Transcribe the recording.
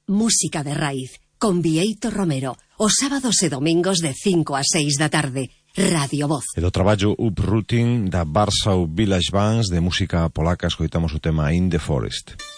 Música de raíz, con Bieito Romero, os sábados e domingos de 5 a 6 da tarde. Radio Voz. E do traballo Uprooting da Warsaw Village Bands de música polaca escoitamos o tema In the Forest.